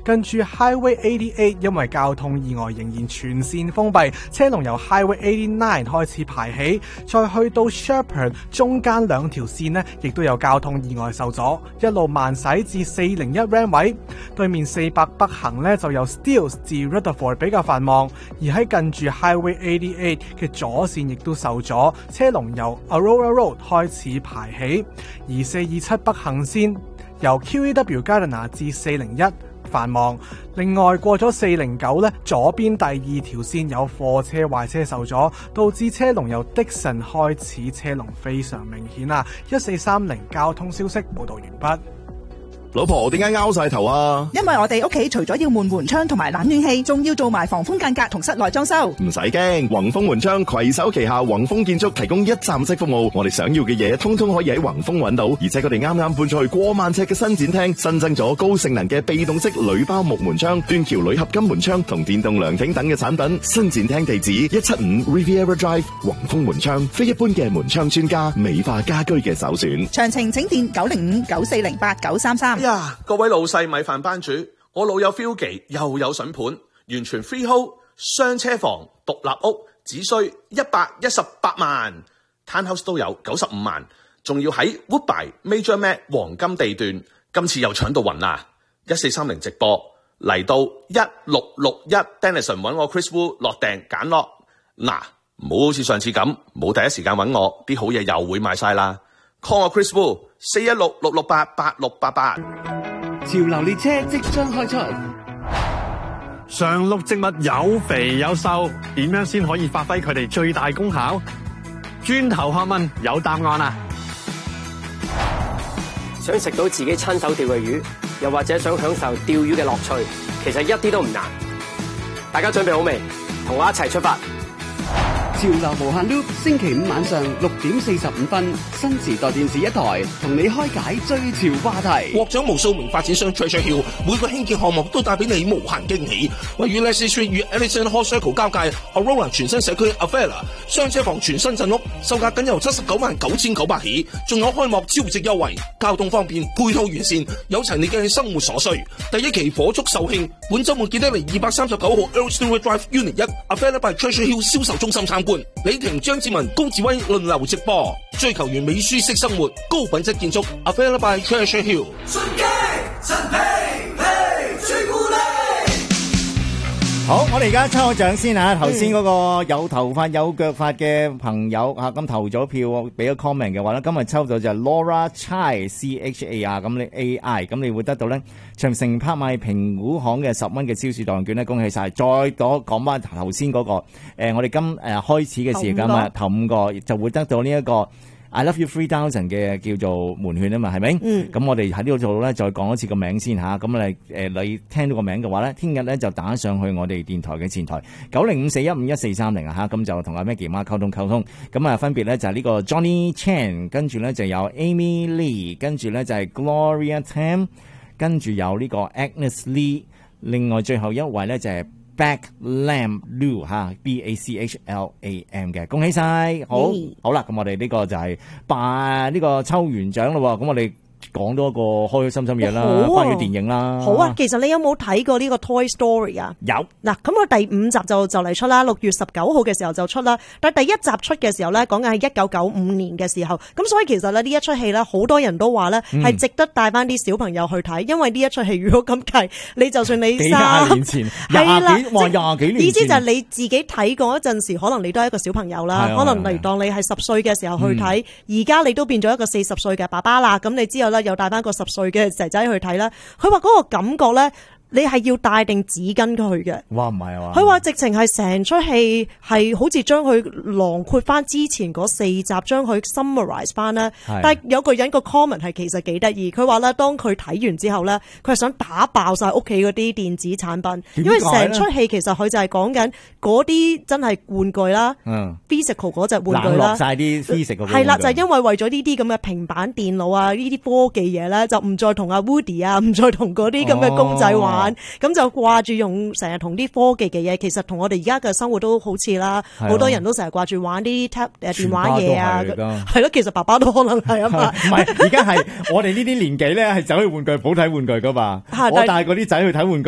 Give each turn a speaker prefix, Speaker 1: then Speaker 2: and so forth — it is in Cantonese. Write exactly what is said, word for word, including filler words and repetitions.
Speaker 1: 跟住 Highway 八十八，因為交通意外仍然全線封閉，車龍由 Highway 八十九開始排起，再去到 Shepherd 中間兩條線呢，亦都有交通意外受阻，一路慢駛至四零一 Ram 位。對面四百北行呢，就由 Steeles 至 Rutherford 比較繁忙，而喺近住 Highway 八十八嘅左線亦都受阻，車龍由 Aurora Road 開始排起，而四二七北行線由 Q E W Gardiner 至四零一繁忙。另外過咗四零九呢，左邊第二條線有貨車壞車受阻，導致車龍由 Dixon 開始，車龍非常明顯啊！一四三零交通消息報道完畢。
Speaker 2: 老婆，點解拗晒頭啊？
Speaker 3: 因為我哋屋企除咗要換門窗同埋冷暖氣，仲要做埋防風間隔同室內裝修。
Speaker 2: 唔使驚，宏豐門窗攜手旗下宏豐建築提供一站式服務，我哋想要嘅嘢通通可以喺宏豐揾到，而且佢哋啱啱搬出去過萬尺嘅新展廳，新增咗高性能嘅被動式鋁包木門窗、斷橋鋁合金門窗同電動涼亭等嘅產品。新展廳地址一七五 Riviera Drive， 宏豐門窗，非一般嘅門窗專家，美化家居嘅首選。
Speaker 3: 詳情請電九零五九四零八九三三。
Speaker 4: 哎呀，各位老細米飯班主，我老友 Philgy 又有筍盤，完全 freehold 雙車房獨立屋，只需一百一十八萬 ，townhouse 都有九十五萬，仲要喺 Woodbine Major Mac 黃金地段，今次又搶到暈啦！一四三零直播嚟到一六六一 Denison 揾我 Chris Wu 落訂揀落，嗱，唔好好似上次咁冇第一時間揾我，啲好嘢又會賣晒啦。call 我 Chris Wu 四一六六六八八六八八。
Speaker 5: 潮流列車即將開出，
Speaker 6: 常綠植物有肥有瘦，點樣先可以發揮佢哋最大功效？轉頭學問有答案啦！
Speaker 7: 想食到自己親手釣嘅魚，又或者想享受釣魚嘅樂趣，其實一啲都唔難。大家準備好未？同我一齊出發！
Speaker 5: 潮流無限 loop， 星期五晚上六點四十五分，新時代電視一台同你開解最潮話題。
Speaker 8: 獲獎無數名發展商 Treasure Hill 每個興建項目都帶俾你無限驚喜。位於 Leslie Street 與 Ellison Hall Circle 交界 Aurora 全新社區 Avella 雙車房全新鎮屋，售價僅由七十九萬九千九百起，仲有開幕超值優惠，交通方便，配套完善，有齊你嘅生活所需。第一期火速售罄，本週末記得嚟二百三十九號 Earl Stewart Drive Unit 一 Avella by Treasure Hill 銷售中心參觀。李婷、張志文、高志威輪流直播，追求完美舒適生活，高品質建築 Available by Treasure Hill。
Speaker 9: 順機陳皮皮朱古力。
Speaker 10: 好，我哋而家抽個獎先啊！頭先嗰個有頭髮有腳髮嘅朋友吓，咁投咗票俾咗 comment 嘅話咧，今日抽到就係 Laura Chai C H A R， 咁你 A I， 咁你會得到咧長城拍賣評估行嘅十蚊嘅超市代用券咧，恭喜晒！再講講翻頭先嗰個誒、呃，我哋今誒、呃、開始嘅時間啊，頭五個就會得到呢、這、一個。I love you three thousand 嘅叫做門券啊嘛，係咪？嗯。咁我哋喺呢度做咧，再講一次個名先吓。咁你誒，你聽到個名嘅話咧，聽日咧就打上去我哋電台嘅前台九零五四一五一四三零啊吓。咁就同阿 Maggie 媽溝通溝通。咁啊，分別咧就係呢個 Johnny Chan， 跟住咧就有 Amy Lee， 跟住咧就係 Gloria Tam， 跟住有呢個 Agnes Lee， 另外最後一位咧就係Back Lam Lu 吓 ，B A C H L A M 嘅，恭喜晒！好，嗯、好啦，咁我哋呢個就係辦呢個抽完獎咯，咁我哋講多一個開開心心嘢啦，關於電影啦。
Speaker 11: 好啊，其實你有冇睇過呢個 Toy Story 啊？
Speaker 10: 有。
Speaker 11: 嗱，咁我第五集就就嚟出啦，六月十九號嘅時候就出啦。但係第一集出嘅時候咧，講緊係一九九五年嘅時候，咁所以其實咧呢一出戲咧，好多人都話咧係值得帶翻啲小朋友去睇，因為呢一出戲如果咁計，你就算你
Speaker 10: 幾廿年前，廿幾哇廿幾年前，
Speaker 11: 意思就係你自己睇過嗰陣時，可能你都係一個小朋友啦，可能嚟當你係十歲嘅時候去睇，而家你都變咗一個四十歲嘅爸爸啦，咁你之後咧又帶翻個十歲嘅仔仔去睇啦，佢話嗰個感覺咧。你係要帶定紙巾去嘅。
Speaker 10: 哇，唔係啊！
Speaker 11: 佢話直情係成出戲係好似將佢囊括翻之前嗰四集，將佢 summarize 翻咧。但係有個人個 comment 係其實幾得意，佢話咧當佢睇完之後咧，佢係想打爆晒屋企嗰啲電子產品，因為成出戲其實佢就係講緊嗰啲真係玩具啦、嗯、，physical 嗰隻玩具啦，
Speaker 10: 冷落晒啲 physical
Speaker 11: 係啦，就係、是、因為為咗呢啲咁嘅平板電腦啊，呢啲科技嘢咧，就唔再同阿 Woody 啊，唔再同嗰啲咁嘅公仔玩。哦咁就掛住用成日同啲科技嘅嘢，其實同我哋而家嘅生活都好似啦。好多人都成日掛住玩啲 tab 誒電話嘢啊，係咯。其實爸爸都可能係啊嘛。
Speaker 10: 唔係，而家係我哋呢啲年紀咧，係走去玩具鋪睇玩具噶嘛。我帶嗰啲仔去睇玩具。